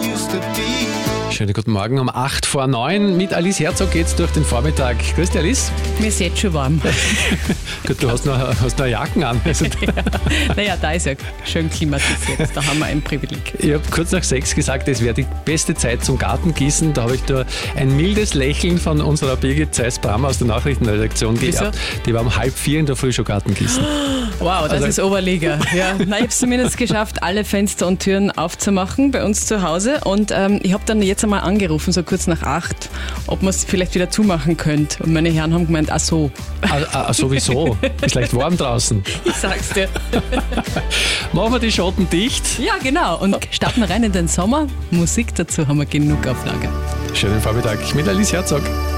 Schönen guten Morgen um 8 vor 9. Mit Alice Herzog geht's durch den Vormittag. Grüß dich, Alice. Mir ist jetzt schon warm. Gut, du hast noch Jacken an. Also Naja, da ist ja schön klimatisiert. Da haben wir ein Privileg. Ich habe kurz nach 6 gesagt, es wäre die beste Zeit zum Gartengießen. Da habe ich da ein mildes Lächeln von unserer Birgit Zeiss-Brammer aus der Nachrichtenredaktion gehabt. Die war um 3:30 in der Früh schon Gartengießen. Wow, das ist Oberliga. Ja. Na, ich habe es zumindest geschafft, alle Fenster und Türen aufzumachen bei uns zu Hause. Und ich habe dann jetzt einmal angerufen, so kurz nach 8, ob man es vielleicht wieder zumachen könnte. Und meine Herren haben gemeint, ach so. Sowieso. Ist leicht warm draußen. Ich sag's dir. Machen wir die Schotten dicht. Ja, genau. Und starten wir rein in den Sommer. Musik dazu haben wir genug auf Lager. Schönen Vormittag mit Alice Herzog.